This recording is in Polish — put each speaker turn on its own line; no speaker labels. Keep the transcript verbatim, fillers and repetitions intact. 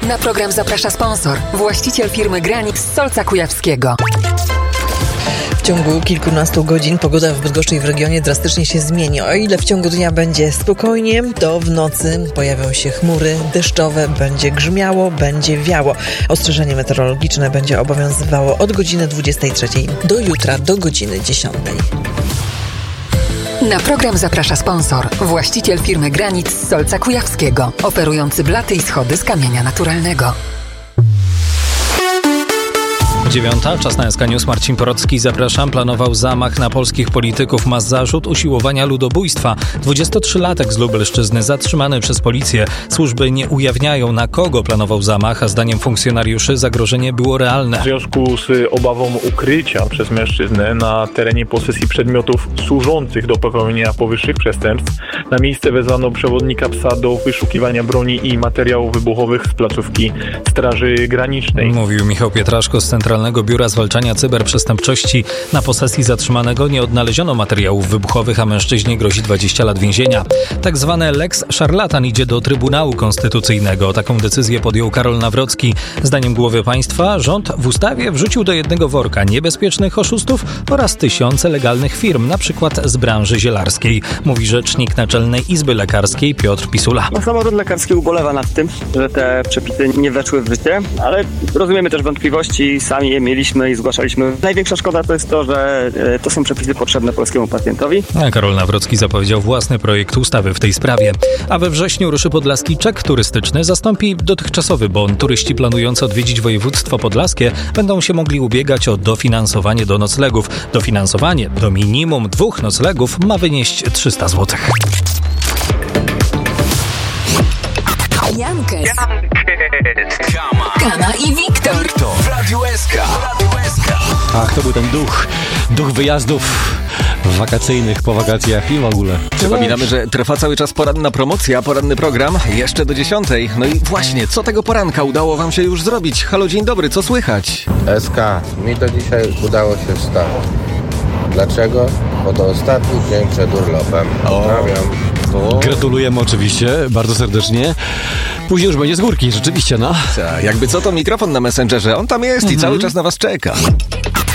Na program zaprasza sponsor, właściciel firmy Granit z Solca Kujawskiego.
W ciągu kilkunastu godzin pogoda w Bydgoszczy i w regionie drastycznie się zmieni. O ile w ciągu dnia będzie spokojnie, to w nocy pojawią się chmury deszczowe, będzie grzmiało, będzie wiało. Ostrzeżenie meteorologiczne będzie obowiązywało od godziny dwudziestej trzeciej do jutra do godziny dziesiątej.
Na program zaprasza sponsor, właściciel firmy Granit z Solca Kujawskiego, oferujący blaty i schody z kamienia naturalnego.
Dziewiąta, czas na S K News. Marcin Porocki, zapraszam. Planował zamach na polskich polityków. Ma zarzut usiłowania ludobójstwa. dwudziestotrzylatek z Lubelszczyzny zatrzymany przez policję. Służby nie ujawniają, na kogo planował zamach, a zdaniem funkcjonariuszy zagrożenie było realne.
W związku z obawą ukrycia przez mężczyznę na terenie posesji przedmiotów służących do popełnienia powyższych przestępstw, na miejsce wezwano przewodnika psa do wyszukiwania broni i materiałów wybuchowych z placówki Straży Granicznej.
Mówił Michał Pietraszko z Centralnego Biura Zwalczania Cyberprzestępczości. Na posesji zatrzymanego nie odnaleziono materiałów wybuchowych, a mężczyźnie grozi dwadzieścia lat więzienia. Tak zwane Lex Szarlatan idzie do Trybunału Konstytucyjnego. Taką decyzję podjął Karol Nawrocki. Zdaniem głowy państwa rząd w ustawie wrzucił do jednego worka niebezpiecznych oszustów oraz tysiące legalnych firm, na przykład z branży zielarskiej. Mówi rzecznik Naczelnej Izby Lekarskiej Piotr Pisula.
No, samorząd lekarski ubolewa nad tym, że te przepisy nie weszły w życie, ale rozumiemy też wątpliwości, sami je mieliśmy i zgłaszaliśmy. Największa szkoda to jest to, że to są przepisy potrzebne polskiemu pacjentowi.
A Karol Nawrocki zapowiedział własny projekt ustawy w tej sprawie. A we wrześniu ruszy podlaski czek turystyczny. Zastąpi dotychczasowy bon. Turyści planujący odwiedzić województwo podlaskie będą się mogli ubiegać o dofinansowanie do noclegów. Dofinansowanie do minimum dwóch noclegów ma wynieść trzysta złotych.
Jankes, Kama i Wiktor
w Radiu S K.
Ach, to był ten duch, duch wyjazdów wakacyjnych po wakacjach i w ogóle.
Przypominamy, że trwa cały czas poranna promocja, poranny program, jeszcze do dziesiątej. No i właśnie, co tego poranka udało wam się już zrobić? Halo, dzień dobry, co słychać?
S K, mi to dzisiaj udało się wstać. Dlaczego? Bo to ostatni dzień przed urlopem. Pozdrawiam.
Gratulujemy oczywiście, bardzo serdecznie. Później już będzie z górki, rzeczywiście, no.
Jakby co, to mikrofon na Messengerze, on tam jest i cały czas na was czeka.